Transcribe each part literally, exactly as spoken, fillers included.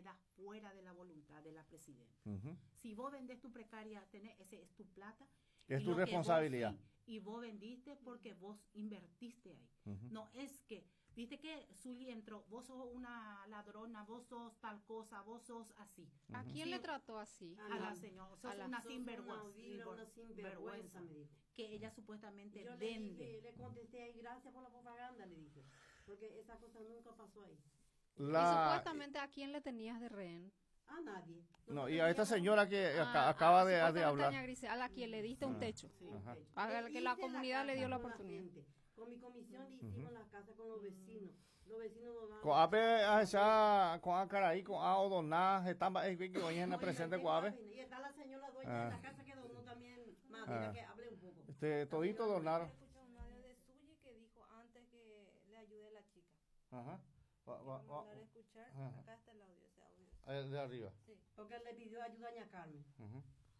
queda fuera de la voluntad de la presidenta. Uh-huh. Si vos vendés tu precaria, tenés, ese es tu plata. Es tu responsabilidad. Vos, sí, y vos vendiste porque vos invertiste ahí. Uh-huh. No es que, viste que Zully entró, vos sos una ladrona, vos sos tal cosa, vos sos así. ¿A uh-huh. quién sí, le trató así? A, a la señora, sos a una, sos sinvergüenza, una, vibra, una sinvergüenza, me dijo. Que ella supuestamente yo vende. Le, dije, le contesté ahí, gracias por la propaganda, le dije. Porque esa cosa nunca pasó ahí. La... ¿Y supuestamente a quién le tenías de rehén? A nadie. No, no y a esta señora que ah, acaba ah, de, de hablar. Grise, a la que le diste ah, un techo. Sí, un techo. A la que la comunidad la le dio la oportunidad. La con mi comisión le hicimos uh-huh. las casas con los vecinos. Los vecinos nos dan. Con ape allá con acaraí con a odoná están que hoy en la presente con ape. Y está la señora dueña de la casa que donó también más ah. que hable un poco. Este todito donaron. Escuché un audio de Zully que dijo antes que le ayude a la chica. Ajá. Va, va, va, a escuchar. Ajá. Acá está el audio, ese audio. El de arriba. Sí, porque le pidió ayuda a doña Carmen. Uh-huh.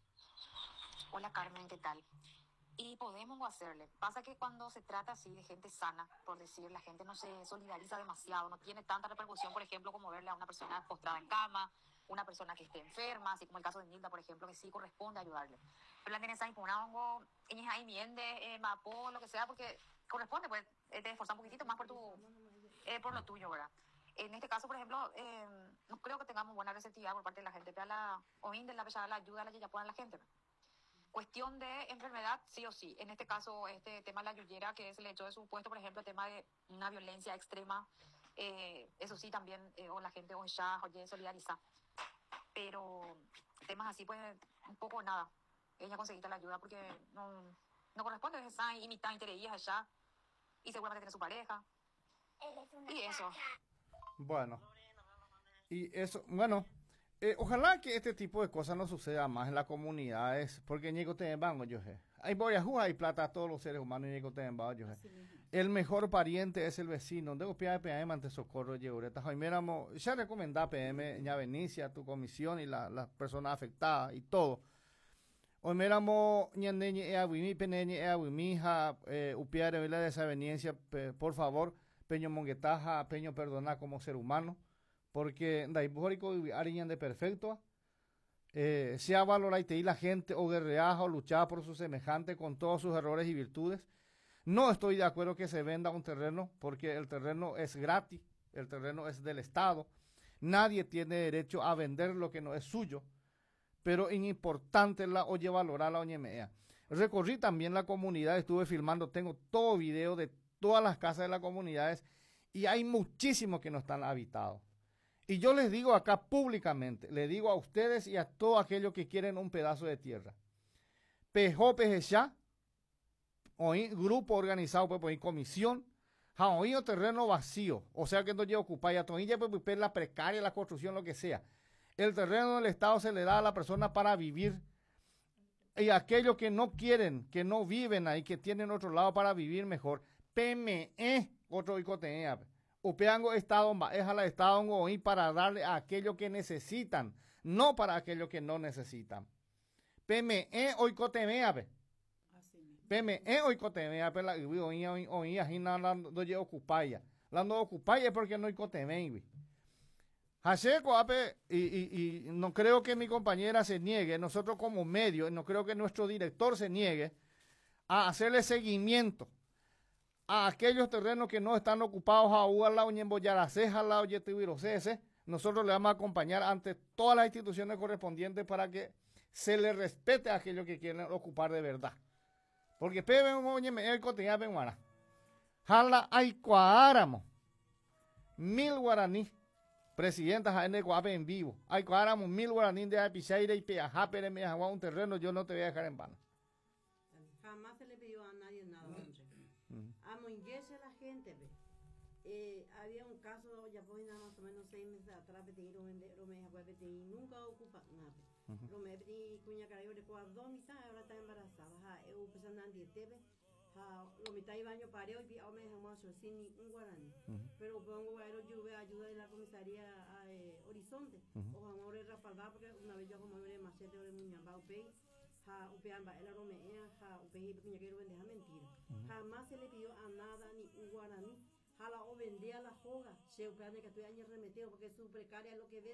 Hola Carmen, ¿qué tal? Y podemos hacerle. Pasa que cuando se trata así de gente sana, por decir, la gente no se solidariza demasiado, no tiene tanta repercusión, por ejemplo, como verle a una persona postrada en cama, una persona que esté enferma, así como el caso de Nilda, por ejemplo, que sí corresponde ayudarle. Pero la tiene ahí con una hongo, ella ahí miende, mapo, lo que sea, porque corresponde, pues te esforzas un poquitito más por tu, eh, por lo tuyo, ¿verdad? En este caso, por ejemplo, eh, no creo que tengamos buena receptividad por parte de la gente, pero a la OINDE, la la ayuda a la que ya puedan la gente, ¿verdad? Cuestión de enfermedad, sí o sí. En este caso, este tema de la yuyera, que se le echó de su puesto, por ejemplo, el tema de una violencia extrema, eh, eso sí también, eh, o la gente, o ya, oye, solidariza. Pero temas así, pues, un poco nada. Ella conseguiste la ayuda porque no, no corresponde, es esa imitar interés allá, y seguramente tiene su pareja. Y eso. Bueno, y eso, bueno, eh, ojalá que este tipo de cosas no suceda más en las comunidades, porque Ñeco te van yo sé. Hay voy a jugar y plata a todos los seres humanos Ñeco te van yo sé. El mejor pariente es el vecino. Debo P M ante socorro lleureta. Hoy miramos, ya recomendá P M ña Benicia, tu comisión y las la personas afectadas y todo. Hoy miramos ñandeñe ea wimi peneñe ea wimija eh upiare vela de desaveniencia, por favor. Peño monguetaja, peño perdonar como ser humano, porque daibórico y ariñan de perfecto, eh, sea valorar y la gente o guerreaja o luchar por su semejante con todos sus errores y virtudes. No estoy de acuerdo que se venda un terreno, porque el terreno es gratis, el terreno es del Estado, nadie tiene derecho a vender lo que no es suyo, pero es importante la oye valorar la oñemea. Recorrí también la comunidad, estuve filmando, tengo todo video de todas las casas de las comunidades y hay muchísimos que no están habitados. Y yo les digo acá públicamente, les digo a ustedes y a todos aquellos que quieren un pedazo de tierra. Pejo Pejechá, hoy grupo organizado por pues, comisión, ha oído terreno vacío, o sea que no lleva ocupar ya todavía pues, la precaria, la construcción, lo que sea. El terreno del Estado se le da a la persona para vivir. Y aquellos que no quieren, que no viven ahí, que tienen otro lado para vivir mejor, P M E, otro icotea, upeango estado, es a la estado hoy para darle a aquellos que necesitan, no para aquellos que no necesitan. P M E hoy cotemea, P M E hoy cotemea, pero la hoy hoy hoy así no la no ocupaya, la no ocupaya porque no cotemea, Haseco, ape, y, y, y no creo que mi compañera se niegue, nosotros como medio, no creo que nuestro director se niegue a hacerle seguimiento a aquellos terrenos que no están ocupados a Uala, Oñemboyaracé, la Oyetuvirocese. Nosotros le vamos a acompañar ante todas las instituciones correspondientes para que se le respete a aquellos que quieren ocupar de verdad. Porque Pebe Oñeme el cotidiano Benguara. Jala Aycuáramo. Mil guaraní. Presidenta Jaime Guape en vivo. Aycuáramo mil guaraní de Apichaire y Peajá, Pere Mejagua, un terreno, yo no te voy a dejar en vano. Jamás se le pidió a nadie nada, hombre. A moinguese la gente, ve. Eh, había un caso, ya fue nada más o menos seis meses atrás, y nunca ocupa nada. Lo me pedí cuña carayo de cuadro mitad, ahora está embarazada. Ja, eu pensando en dietebe, ja, lo mitad iba año pareo y ahora me dejamos sin un guaraní. Pero pongo a ayuda ayuda de la comisaría a eh, Horizonte, o vamos a respaldar porque una vez yo como de machete de muñamba upei. Ja, upeamba, el aromea, ja, upei, porque quiero vender mentira. Jamás se le pidió a nada ni un guaraní. Jala o vendía la joga, se upeane que estoy años remetido porque su precaria es lo que ve.